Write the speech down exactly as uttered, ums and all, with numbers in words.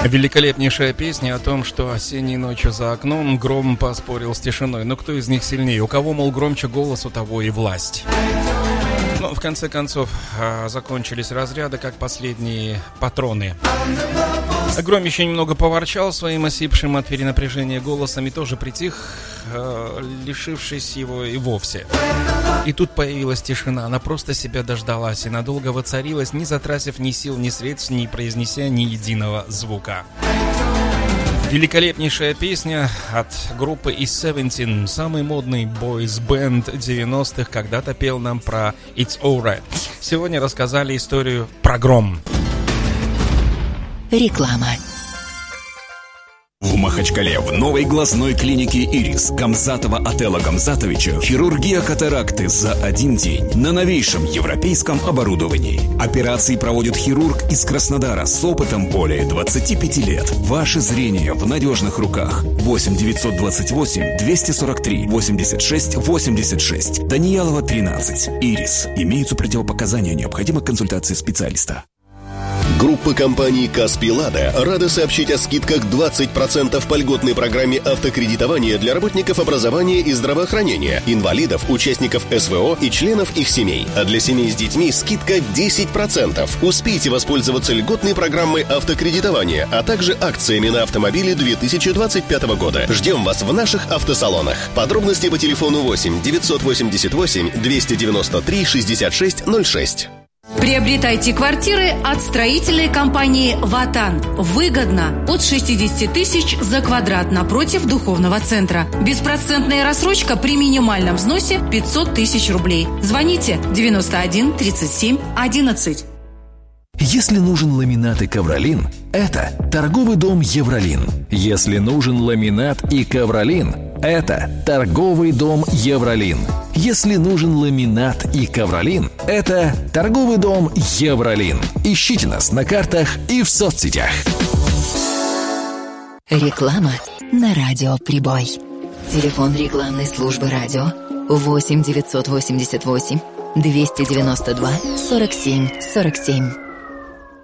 Великолепнейшая песня о том, что осенней ночью за окном гром поспорил с тишиной. Но кто из них сильнее? У кого, мол, громче голос, у того и власть. Но в конце концов закончились разряды, как последние патроны. Гром еще немного поворчал своим осипшим от перенапряжения голосом и тоже притих, лишившись его и вовсе. И тут появилась тишина, она просто себя дождалась и надолго воцарилась, не затратив ни сил, ни средств, не произнеся ни единого звука. Великолепнейшая песня от группы и севентин, самый модный бойз-бенд девяностых, когда-то пел нам про It's Alright. Сегодня рассказали историю про гром. Реклама. В Махачкале в новой глазной клинике «Ирис» Гамзатова Отелла Гамзатовича хирургия катаракты за один день на новейшем европейском оборудовании. Операции проводит хирург из Краснодара с опытом более двадцати пяти лет. Ваше зрение в надежных руках. восемь девятьсот двадцать восемь двести сорок три восемьдесят шесть восемьдесят шесть. Даниялова, тринадцать. «Ирис». Имеются противопоказания, необходима консультация специалиста. Группа компаний «Каспий Лада» рада сообщить о скидках двадцать процентов по льготной программе автокредитования для работников образования и здравоохранения, инвалидов, участников СВО и членов их семей. А для семей с детьми скидка десять процентов. Успейте воспользоваться льготной программой автокредитования, а также акциями на автомобили две тысячи двадцать пятого года. Ждем вас в наших автосалонах. Подробности по телефону восемь девятьсот восемьдесят восемь двести девяносто три шестьдесят шесть ноль шесть. Приобретайте квартиры от строительной компании «Ватан». Выгодно от шестьдесят тысяч за квадрат напротив духовного центра. Беспроцентная рассрочка при минимальном взносе пятьсот тысяч рублей. Звоните девяносто один тридцать семь одиннадцать. Если нужен ламинат и ковролин, это торговый дом «Евролин». Если нужен ламинат и ковролин, это торговый дом «Евролин». Если нужен ламинат и ковролин, это торговый дом «Евролин». Ищите нас на картах и в соцсетях. Реклама на радио «Прибой». Телефон рекламной службы радио восемь девятьсот восемьдесят восемь двести девяносто два сорок семь сорок семь.